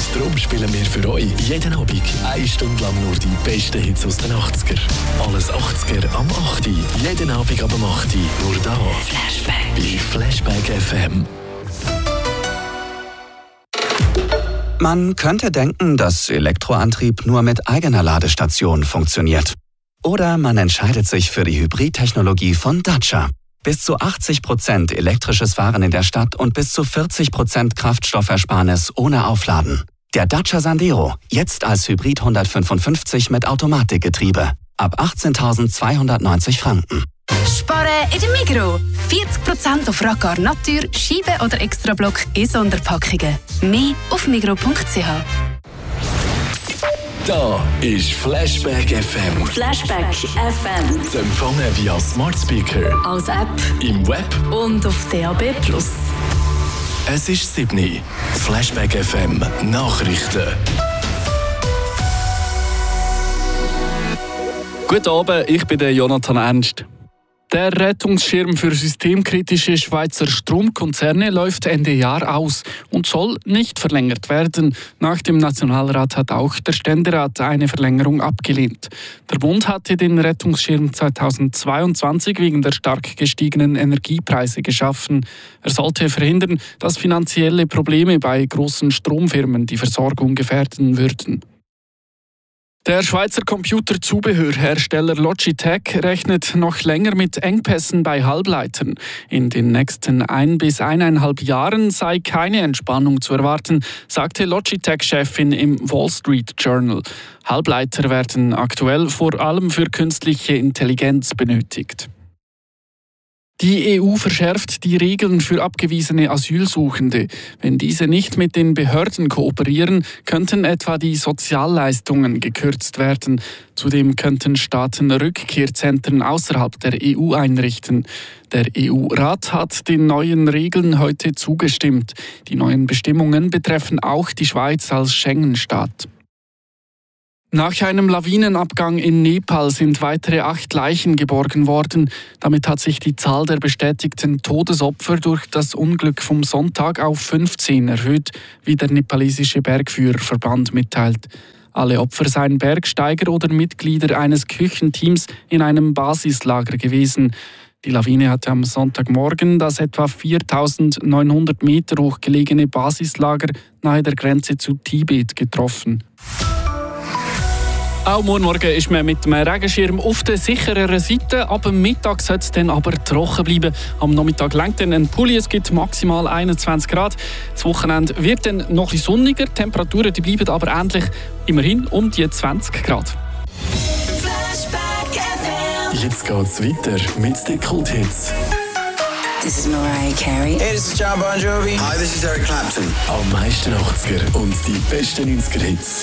Darum spielen wir für euch jeden Abend 1 Stunde lang nur die besten Hits aus den 80er. Alles 80er am 8. Jeden Abend ab 8. Nur da. Flashback. Bei Flashback FM. Man könnte denken, dass Elektroantrieb nur mit eigener Ladestation funktioniert. Oder man entscheidet sich für die Hybridtechnologie von Dacia. Bis zu 80% elektrisches Fahren in der Stadt und bis zu 40% Kraftstoffersparnis ohne Aufladen. Der Dacia Sandero, jetzt als Hybrid 155 mit Automatikgetriebe. Ab 18.290 Franken. Sparen in der Migros. 40% auf Raccar Natur, Scheibe oder Extrablock in Sonderpackungen. Mehr auf migros.ch. Da ist Flashback FM. Flashback FM. Zu empfangen via Smart Speaker, Als App im Web und auf DAB+. Es ist 7. Flashback FM Nachrichten. Guten Abend, ich bin der Jonathan Ernst. Der Rettungsschirm für systemkritische Schweizer Stromkonzerne läuft Ende Jahr aus und soll nicht verlängert werden. Nach dem Nationalrat hat auch der Ständerat eine Verlängerung abgelehnt. Der Bund hatte den Rettungsschirm 2022 wegen der stark gestiegenen Energiepreise geschaffen. Er sollte verhindern, dass finanzielle Probleme bei großen Stromfirmen die Versorgung gefährden würden. Der Schweizer Computerzubehörhersteller Logitech rechnet noch länger mit Engpässen bei Halbleitern. In den nächsten 1 bis 1,5 Jahren sei keine Entspannung zu erwarten, sagte Logitech-Chefin im Wall Street Journal. Halbleiter werden aktuell vor allem für künstliche Intelligenz benötigt. Die EU verschärft die Regeln für abgewiesene Asylsuchende. Wenn diese nicht mit den Behörden kooperieren, könnten etwa die Sozialleistungen gekürzt werden. Zudem könnten Staaten Rückkehrzentren außerhalb der EU einrichten. Der EU-Rat hat den neuen Regeln heute zugestimmt. Die neuen Bestimmungen betreffen auch die Schweiz als Schengen-Staat. Nach einem Lawinenabgang in Nepal sind weitere 8 Leichen geborgen worden. Damit hat sich die Zahl der bestätigten Todesopfer durch das Unglück vom Sonntag auf 15 erhöht, wie der nepalesische Bergführerverband mitteilt. Alle Opfer seien Bergsteiger oder Mitglieder eines Küchenteams in einem Basislager gewesen. Die Lawine hatte am Sonntagmorgen das etwa 4.900 Meter hoch gelegene Basislager nahe der Grenze zu Tibet getroffen. Auch morgen ist man mit dem Regenschirm auf der sichereren Seite. Ab Mittag soll es dann aber trocken bleiben. Am Nachmittag lenkt dann ein Pulli. Es gibt maximal 21 Grad. Das Wochenende wird dann noch ein bisschen sonniger. Die Temperaturen die bleiben aber ähnlich immerhin um die 20 Grad. Jetzt geht's weiter mit den Kulthits. This is Mariah Carey. Hey, this is John Bon Jovi. Hi, this is Eric Clapton. Am meisten 80er und die besten 90er Hits.